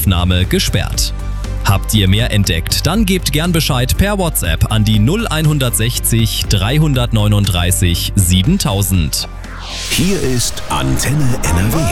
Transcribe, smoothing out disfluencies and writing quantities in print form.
Nahaufnahme gesperrt. Habt ihr mehr entdeckt? Dann gebt gern Bescheid per WhatsApp an die 0160 339 7000. Hier ist Antenne NRW.